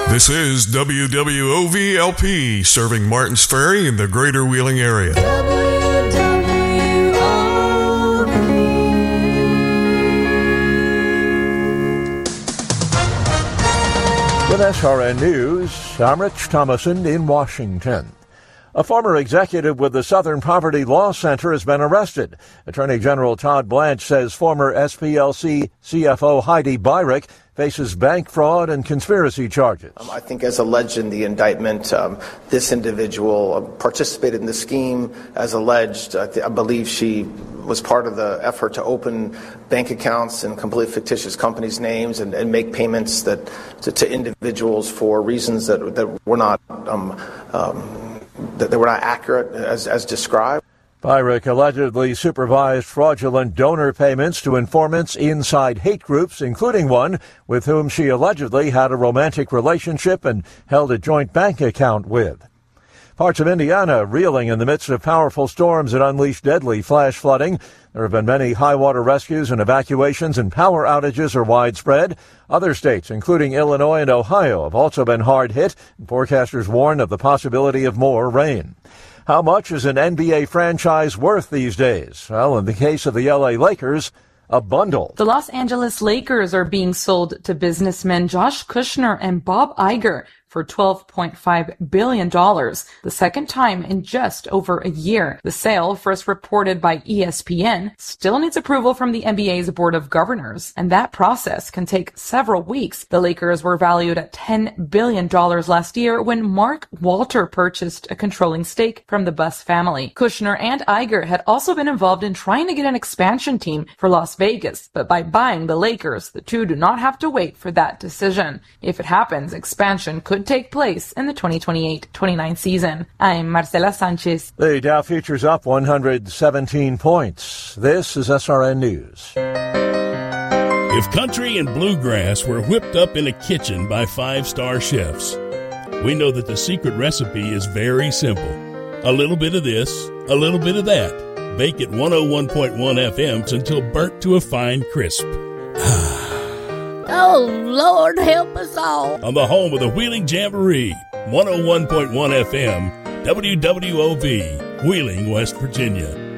This is WWOV-LP, serving Martins Ferry in the greater Wheeling area. With SRN News, I'm Rich Thomason in Washington. A former executive with the Southern Poverty Law Center has been arrested. Attorney General Todd Blanche says former SPLC CFO Heidi Beirich faces bank fraud and conspiracy charges. I think as alleged in the indictment, this individual participated in the scheme as alleged. I believe she was part of the effort to open bank accounts in completely fictitious companies' names and make payments that to individuals for reasons that were not that were not accurate as described. Beirich allegedly supervised fraudulent donor payments to informants inside hate groups, including one with whom she allegedly had a romantic relationship and held a joint bank account with. Parts of Indiana reeling in the midst of powerful storms that unleashed deadly flash flooding. There have been many high water rescues and evacuations, and power outages are widespread. Other states, including Illinois and Ohio, have also been hard hit, and forecasters warn of the possibility of more rain. How much is an NBA franchise worth these days? Well, in the case of the LA Lakers, a bundle. The Los Angeles Lakers are being sold to businessmen Josh Kushner and Bob Iger for $12.5 billion, the second time in just over a year. The sale, first reported by ESPN, still needs approval from the NBA's Board of Governors, and that process can take several weeks. The Lakers were valued at $10 billion last year when Mark Walter purchased a controlling stake from the Buss family. Kushner and Iger had also been involved in trying to get an expansion team for Las Vegas, but by buying the Lakers, the two do not have to wait for that decision. If it happens, expansion could take place in the 2028-29 season. I'm Marcela Sanchez. The Dow futures up 117 points. This is SRN News. If country and bluegrass were whipped up in a kitchen by five-star chefs, we know that the secret recipe is very simple. A little bit of this, a little bit of that. Bake at 101.1 FM until burnt to a fine crisp. Oh, Lord, help us all. On the home of the Wheeling Jamboree, 101.1 FM, WWOV, Wheeling, West Virginia.